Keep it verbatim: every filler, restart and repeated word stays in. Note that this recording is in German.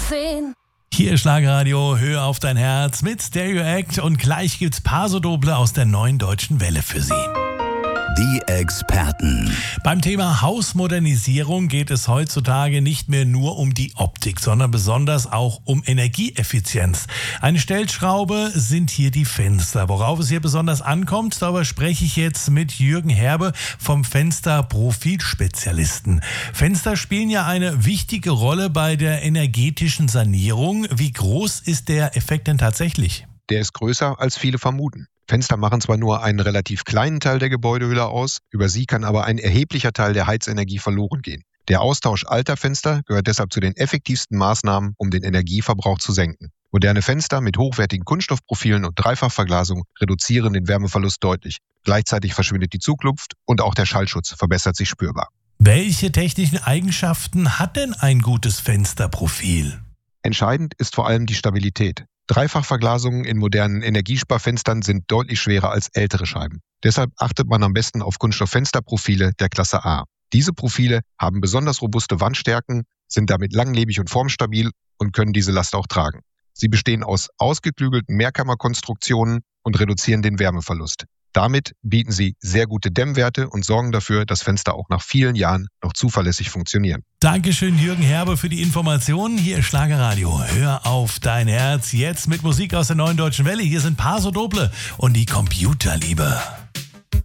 sehen. Hier ist Schlagerradio, Höhe auf dein Herz mit Stereo Act und gleich gibt's Paso Doble aus der Neuen Deutschen Welle für Sie. Die Experten. Beim Thema Hausmodernisierung geht es heutzutage nicht mehr nur um die Optik, sondern besonders auch um Energieeffizienz. Eine Stellschraube sind hier die Fenster. Worauf es hier besonders ankommt, darüber spreche ich jetzt mit Jürgen Herbe vom Fenster-Profilspezialisten. Fenster spielen ja eine wichtige Rolle bei der energetischen Sanierung. Wie groß ist der Effekt denn tatsächlich? Der ist größer, als viele vermuten. Fenster machen zwar nur einen relativ kleinen Teil der Gebäudehülle aus, über sie kann aber ein erheblicher Teil der Heizenergie verloren gehen. Der Austausch alter Fenster gehört deshalb zu den effektivsten Maßnahmen, um den Energieverbrauch zu senken. Moderne Fenster mit hochwertigen Kunststoffprofilen und Dreifachverglasung reduzieren den Wärmeverlust deutlich. Gleichzeitig verschwindet die Zugluft und auch der Schallschutz verbessert sich spürbar. Welche technischen Eigenschaften hat denn ein gutes Fensterprofil? Entscheidend ist vor allem die Stabilität. Dreifachverglasungen in modernen Energiesparfenstern sind deutlich schwerer als ältere Scheiben. Deshalb achtet man am besten auf Kunststofffensterprofile der Klasse A. Diese Profile haben besonders robuste Wandstärken, sind damit langlebig und formstabil und können diese Last auch tragen. Sie bestehen aus ausgeklügelten Mehrkammerkonstruktionen und reduzieren den Wärmeverlust. Damit bieten sie sehr gute Dämmwerte und sorgen dafür, dass Fenster auch nach vielen Jahren noch zuverlässig funktionieren. Dankeschön, Jürgen Herbe, für die Informationen. Hier ist Schlagerradio. Hör auf dein Herz. Jetzt mit Musik aus der Neuen Deutschen Welle. Hier sind Paso Doble und die Computerliebe.